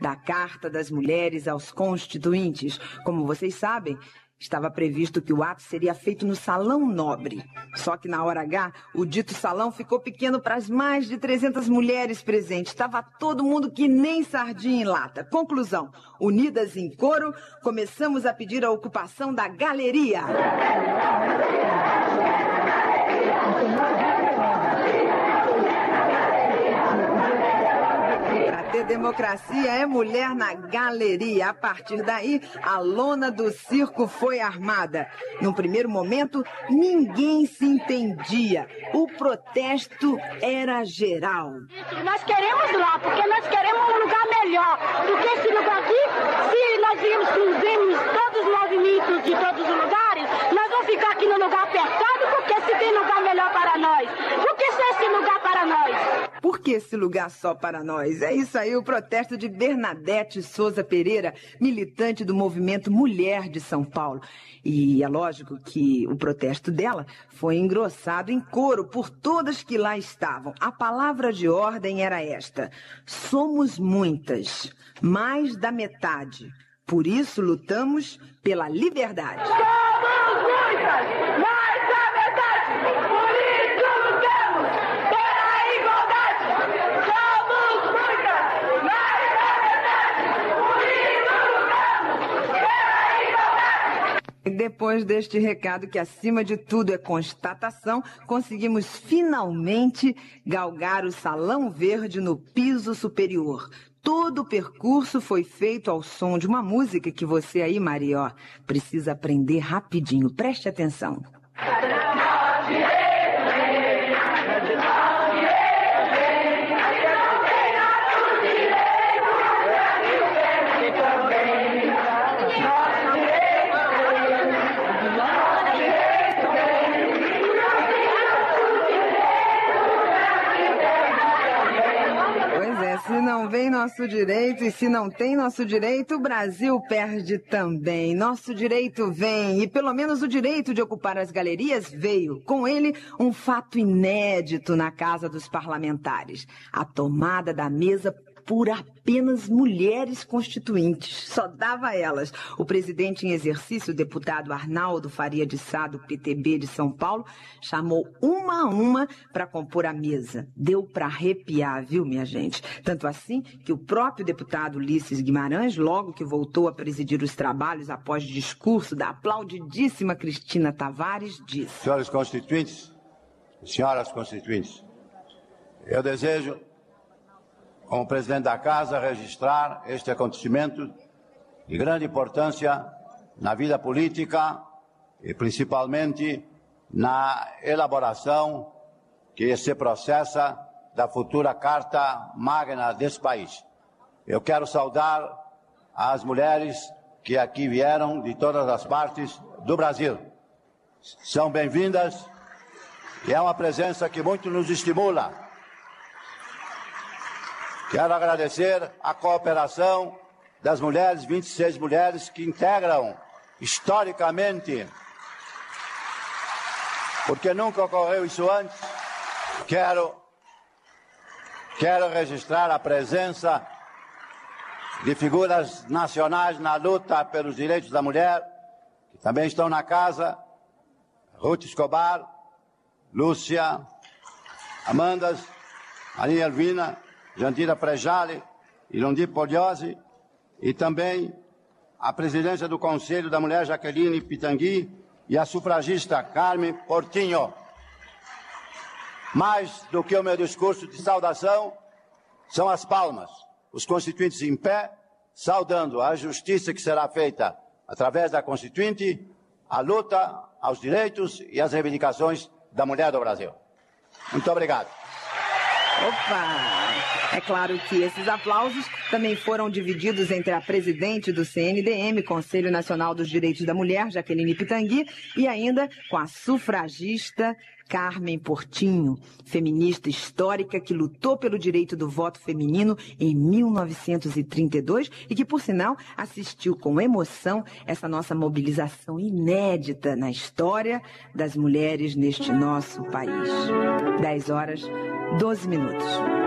da Carta das Mulheres aos Constituintes. Como vocês sabem, estava previsto que o ato seria feito no Salão Nobre. Só que na hora H, o dito salão ficou pequeno para as mais de 300 mulheres presentes. Estava todo mundo que nem sardinha em lata. Conclusão, unidas em coro, começamos a pedir a ocupação da galeria. Ter democracia é mulher na galeria. A partir daí, a lona do circo foi armada. No primeiro momento, ninguém se entendia. O protesto era geral. Nós queremos lá, porque nós queremos um lugar melhor do que esse lugar aqui. Se nós vimos todos os movimentos de todos os lugares, nós vamos ficar aqui no lugar apertado, porque se tem lugar melhor para nós. Por que só esse lugar para nós? Por que esse lugar só para nós? É isso aí, o protesto de Bernadette Souza Pereira, militante do movimento Mulher de São Paulo. E é lógico que o protesto dela foi engrossado em coro por todas que lá estavam. A palavra de ordem era esta: somos muitas, mais da metade. Por isso lutamos pela liberdade. Somos muitas, mais da metade. Por isso lutamos pela igualdade. Somos muitas, mais da metade. Por isso lutamos pela igualdade. Depois deste recado, que acima de tudo é constatação, conseguimos finalmente galgar o Salão Verde no piso superior. Todo o percurso foi feito ao som de uma música que você aí, Maria, ó, precisa aprender rapidinho. Preste atenção. Se não vem nosso direito e se não tem nosso direito, o Brasil perde também. Nosso direito vem e pelo menos o direito de ocupar as galerias veio. Com ele, um fato inédito na Casa dos Parlamentares: a tomada da mesa por apenas mulheres constituintes. Só dava a elas. O presidente em exercício, o deputado Arnaldo Faria de Sá, do PTB de São Paulo, chamou uma a uma para compor a mesa. Deu para arrepiar, viu, minha gente? Tanto assim que o próprio deputado Ulisses Guimarães, logo que voltou a presidir os trabalhos após discurso da aplaudidíssima Cristina Tavares, disse: Senhores constituintes, senhoras constituintes, eu desejo, como presidente da Casa, registrar este acontecimento de grande importância na vida política e principalmente na elaboração que se processa da futura Carta Magna desse país. Eu quero saudar as mulheres que aqui vieram de todas as partes do Brasil. São bem-vindas e é uma presença que muito nos estimula. Quero agradecer a cooperação das mulheres, 26 mulheres que integram historicamente, porque nunca ocorreu isso antes. Quero registrar a presença de figuras nacionais na luta pelos direitos da mulher, que também estão na casa: Ruth Escobar, Lúcia, Amandas, Maria Elvina, Jandira Prejale, Irondi Poliosi, e também a presidência do Conselho da Mulher, Jaqueline Pitangui, e a sufragista Carmen Portinho. Mais do que o meu discurso de saudação, são as palmas, os constituintes em pé, saudando a justiça que será feita através da Constituinte, a luta aos direitos e às reivindicações da mulher do Brasil. Muito obrigado. Opa! É claro que esses aplausos também foram divididos entre a presidente do CNDM, Conselho Nacional dos Direitos da Mulher, Jaqueline Pitangui, e ainda com a sufragista Carmen Portinho, feminista histórica que lutou pelo direito do voto feminino em 1932 e que, por sinal, assistiu com emoção essa nossa mobilização inédita na história das mulheres neste nosso país. 10 horas, 12 minutos.